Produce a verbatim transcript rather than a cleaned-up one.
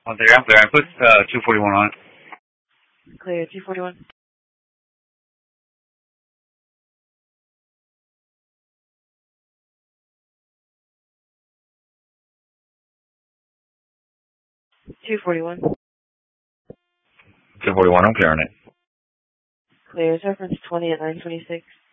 One there, I'm clear. I put uh, two forty-one on it. Clear, two forty-one. two forty-one. two forty-one, I'm clearing it. Clear, reference twenty at nine twenty-six.